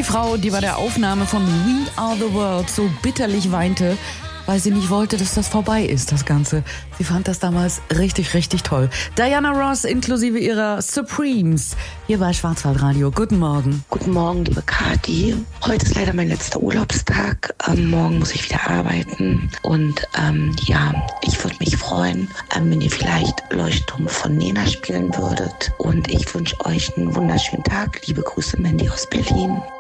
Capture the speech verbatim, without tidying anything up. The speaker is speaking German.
Frau, die bei der Aufnahme von We Are The World so bitterlich weinte, weil sie nicht wollte, dass das vorbei ist, das Ganze. Sie fand das damals richtig, richtig toll. Diana Ross inklusive ihrer Supremes hier bei Schwarzwaldradio. Guten Morgen. Guten Morgen, liebe Kathi. Heute ist leider mein letzter Urlaubstag. Ähm, morgen muss ich wieder arbeiten. Und ähm, ja, ich würde mich freuen, ähm, wenn ihr vielleicht Leuchtturm von Nena spielen würdet. Und ich wünsche euch einen wunderschönen Tag. Liebe Grüße, Mandy aus Berlin.